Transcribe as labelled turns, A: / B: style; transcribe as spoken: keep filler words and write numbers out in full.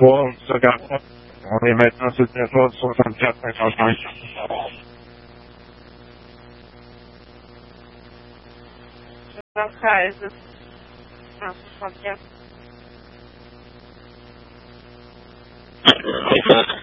A: trois, ça regarde pas. On est maintenant sur le téléphone soixante-quatre cinquante-cinq.
B: soixante-treize, cent soixante-quatre.